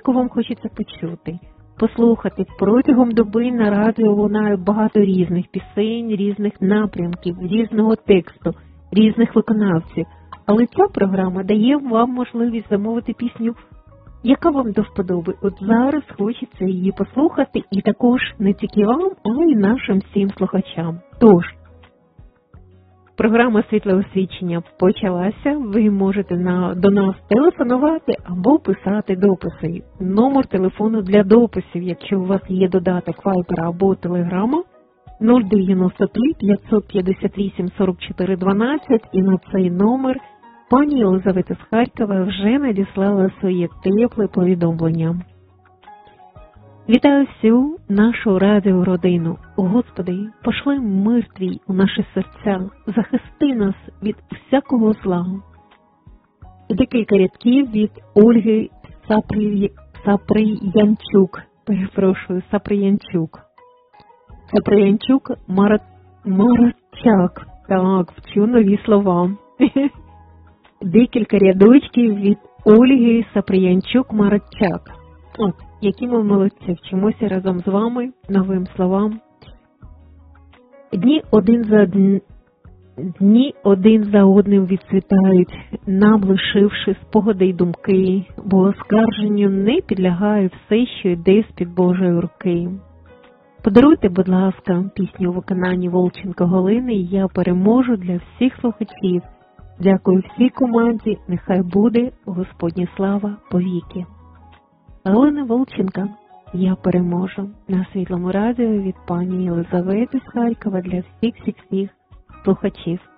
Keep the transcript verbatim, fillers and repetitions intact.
музику вам хочеться почути, послухати. Протягом доби на радіо лунає багато різних пісень, різних напрямків, різного тексту, різних виконавців. Але ця програма дає вам можливість замовити пісню, яка вам до вподоби. От зараз хочеться її послухати, і також не тільки вам, а й нашим всім слухачам. Тож, програма «Світле освічення» почалася. Ви можете на, до нас телефонувати або писати дописи. Номер телефону для дописів, якщо у вас є додаток Вайбера або Телеграма, нуль дев'яносто три п'ятсот п'ятдесят вісім сорок чотири дванадцять, і на цей номер пані Єлизавета з Харкова вже надіслала своє тепле повідомлення. Вітаю всю нашу радіородину. Господи, пошли мир Твій у наші серця, захисти нас від всякого зла. І декілька рядків від Ольги Сапри... Саприянчук. Перепрошую, Саприянчук. Саприянчук Мар... Марчак. Так, вчу нові слова. Декілька рядочків від Ольги Саприянчук Марчак. О, які ми молодці, вчимося разом з вами новим словам. Дні один за дні, дні один за одним відцвітають, нам лишивши спогади й думки, бо оскарженню не підлягає все, що йде з-під Божої руки. Подаруйте, будь ласка, пісню у виконанні Волченко Галини «Я переможу» для всіх слухачів. Дякую всій команді, нехай буде Господня слава повіки. Галина Волченка «Я переможу» на Світлому радіо від пані Єлизавети з Харкова для всіх-всіх-всіх слухачів.